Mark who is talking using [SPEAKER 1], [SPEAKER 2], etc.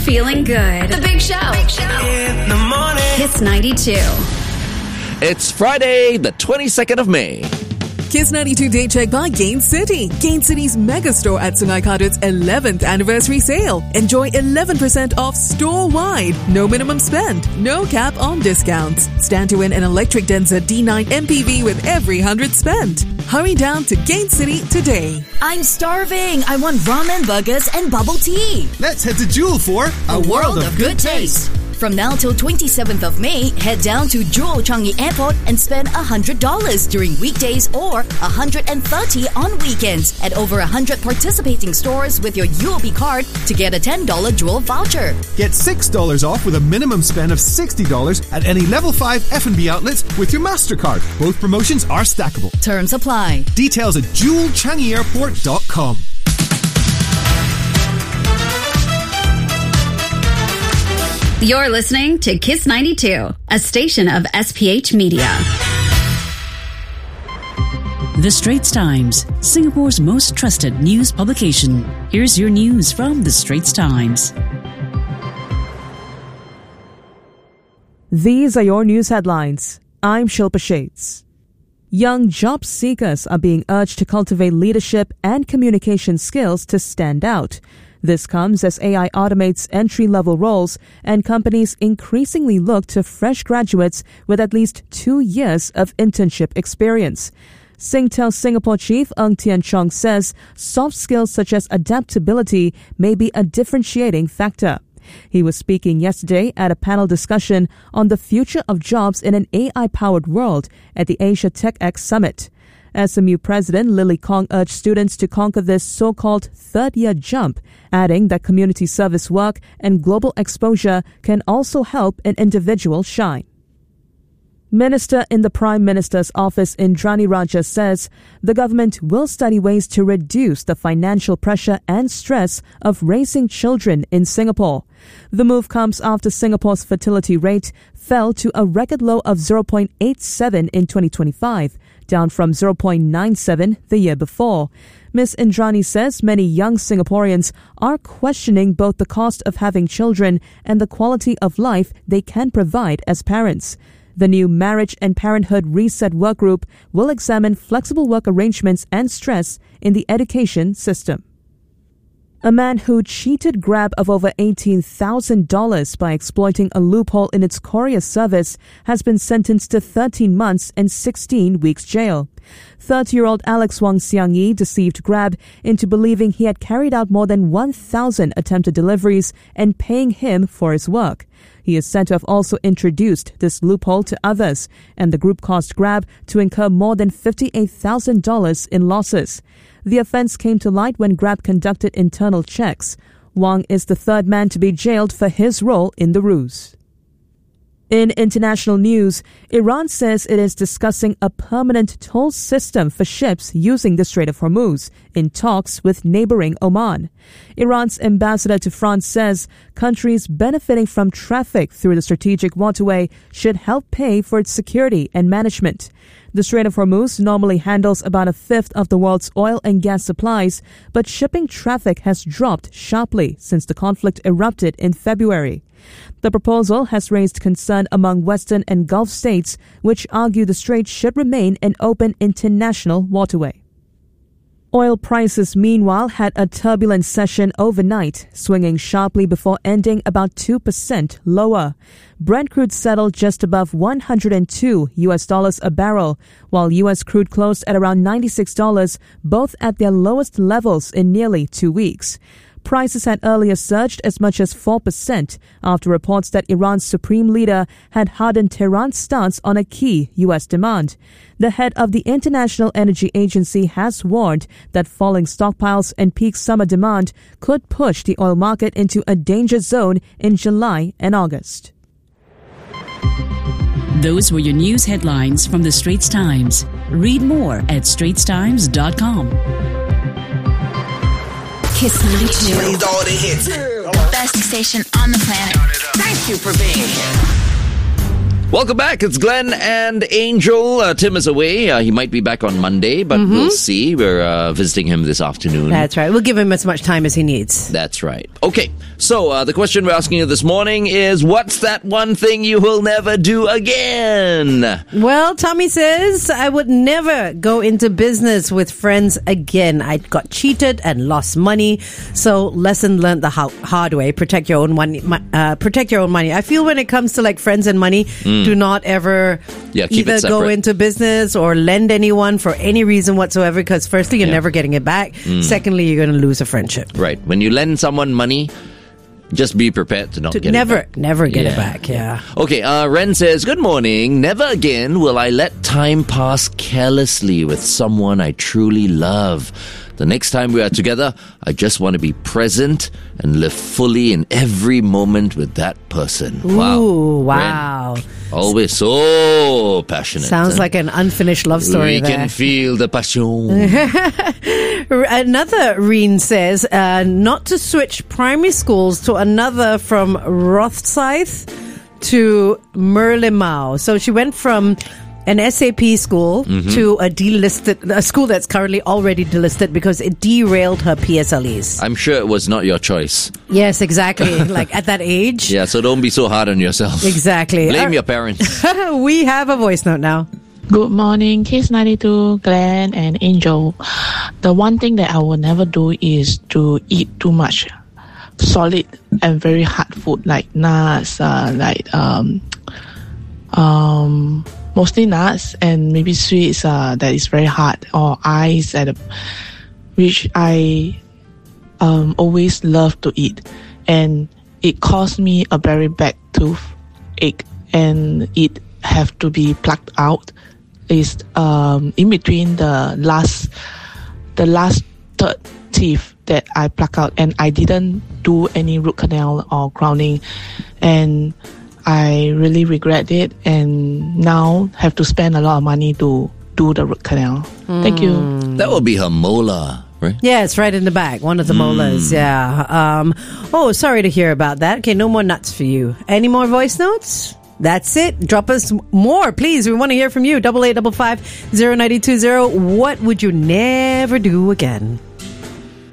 [SPEAKER 1] feeling good. The Big Show.
[SPEAKER 2] In the morning.
[SPEAKER 1] Kiss 92.
[SPEAKER 3] It's Friday, the 22nd of May.
[SPEAKER 4] Kiss 92 Day Check by Gain City. Gain City's mega store at Sungei-Kadut's 11th anniversary sale. Enjoy 11% off store-wide. No minimum spend. No cap on discounts. Stand to win an electric Denza D9 MPV with every 100 spent. Hurry down to Gain City today.
[SPEAKER 5] I'm starving. I want ramen, burgers, and bubble tea.
[SPEAKER 6] Let's head to Jewel for
[SPEAKER 5] a world of good taste. From now till 27th of May, head down to Jewel Changi Airport and spend $100 during weekdays or $130 on weekends at over 100 participating stores with your UOB card to get a $10 Jewel voucher.
[SPEAKER 6] Get $6 off with a minimum spend of $60 at any Level 5 F&B outlets with your MasterCard. Both promotions are stackable.
[SPEAKER 5] Terms apply.
[SPEAKER 6] Details at jewelchangiairport.com.
[SPEAKER 1] You're listening to Kiss 92, a station of SPH Media.
[SPEAKER 7] The Straits Times, Singapore's most trusted news publication. Here's your news from The Straits Times.
[SPEAKER 8] These are your news headlines. I'm Shilpa Shades. Young job seekers are being urged to cultivate leadership and communication skills to stand out. This comes as AI automates entry-level roles and companies increasingly look to fresh graduates with at least 2 years of internship experience. Singtel Singapore Chief Ng Tian Chong says soft skills such as adaptability may be a differentiating factor. He was speaking yesterday at a panel discussion on the future of jobs in an AI-powered world at the Asia TechX Summit. SMU President Lily Kong urged students to conquer this so-called third-year jump, adding that community service work and global exposure can also help an individual shine. Minister in the Prime Minister's office Indrani Raja says the government will study ways to reduce the financial pressure and stress of raising children in Singapore. The move comes after Singapore's fertility rate fell to a record low of 0.87 in 2025, down from 0.97 the year before. Ms. Indrani says many young Singaporeans are questioning both the cost of having children and the quality of life they can provide as parents. The new Marriage and Parenthood Reset Workgroup will examine flexible work arrangements and stress in the education system. A man who cheated Grab of over $18,000 by exploiting a loophole in its courier service has been sentenced to 13 months and 16 weeks jail. 30-year-old Alex Wang Xiang Yi deceived Grab into believing he had carried out more than 1,000 attempted deliveries and paying him for his work. He is said to have also introduced this loophole to others, and the group caused Grab to incur more than $58,000 in losses. The offense came to light when Grab conducted internal checks. Wang is the third man to be jailed for his role in the ruse. In international news, Iran says it is discussing a permanent toll system for ships using the Strait of Hormuz in talks with neighboring Oman. Iran's ambassador to France says countries benefiting from traffic through the strategic waterway should help pay for its security and management. The Strait of Hormuz normally handles about a fifth of the world's oil and gas supplies, but shipping traffic has dropped sharply since the conflict erupted in February. The proposal has raised concern among Western and Gulf states, which argue the strait should remain an open international waterway. Oil prices, meanwhile, had a turbulent session overnight, swinging sharply before ending about 2% lower. Brent crude settled just above $102 a barrel, while U.S. crude closed at around $96, both at their lowest levels in nearly 2 weeks. Prices had earlier surged as much as 4% after reports that Iran's supreme leader had hardened Tehran's stance on a key U.S. demand. The head of the International Energy Agency has warned that falling stockpiles and peak summer demand could push the oil market into a danger zone in July and August.
[SPEAKER 7] Those were your news headlines from The Straits Times. Read more at straitstimes.com.
[SPEAKER 1] Kiss 92.
[SPEAKER 2] Played all the hits.
[SPEAKER 1] The best station on the planet.
[SPEAKER 2] Thank you for being here.
[SPEAKER 3] Welcome back. It's Glenn and Angel. Tim is away. He might be back on Monday, but we'll see. We're visiting him this afternoon.
[SPEAKER 9] That's right. We'll give him as much time as he needs.
[SPEAKER 3] That's right. Okay, so the question we're asking you this morning is, what's that one thing you will never do again?
[SPEAKER 9] Well, Tommy says, I would never go into business with friends again. I got cheated and lost money. So lesson learned the hard way. Protect your own money. Protect your own money. I feel when it comes to like friends and money, do not ever either go into business or lend anyone for any reason whatsoever, because firstly, you're never getting it back. Secondly, you're going to lose a friendship.
[SPEAKER 3] Right. When you lend someone money, just be prepared to not get it back.
[SPEAKER 9] Never get it back,
[SPEAKER 3] Okay, Ren says, good morning. Never again will I let time pass carelessly with someone I truly love. The next time we are together, I just want to be present and live fully in every moment with that person.
[SPEAKER 9] Ooh, wow.
[SPEAKER 3] Ren, always so passionate.
[SPEAKER 9] Sounds like an unfinished love story
[SPEAKER 3] we
[SPEAKER 9] there.
[SPEAKER 3] can feel the passion.
[SPEAKER 9] Another Reen says, not to switch primary schools to another from Rothscythe to Merlimau. So she went from an SAP school to a school that's currently already delisted because it derailed her PSLEs.
[SPEAKER 3] I'm sure it was not your choice.
[SPEAKER 9] Yes, exactly. Like at that age.
[SPEAKER 3] Yeah, so don't be so hard on yourself.
[SPEAKER 9] Exactly.
[SPEAKER 3] Blame your parents.
[SPEAKER 9] We have a voice note now.
[SPEAKER 10] Good morning, Kiss 92, Glenn and Angel. The one thing that I will never do is to eat too much solid and very hard food like nuts, mostly nuts and maybe sweets that is very hard, or ice which I always love to eat, and it caused me a very bad toothache, and it have to be plucked out. It's in between the last third teeth that I pluck out, and I didn't do any root canal or crowning, and I really regret it, and now have to spend a lot of money to do the root canal. Thank you.
[SPEAKER 3] That will be her molar, right?
[SPEAKER 9] Yeah, it's right in the back. One of the molars, yeah. Sorry to hear about that. Okay, no more nuts for you. Any more voice notes? That's it. Drop us more, please. We want to hear from you. 8855 0920. What would you never do again?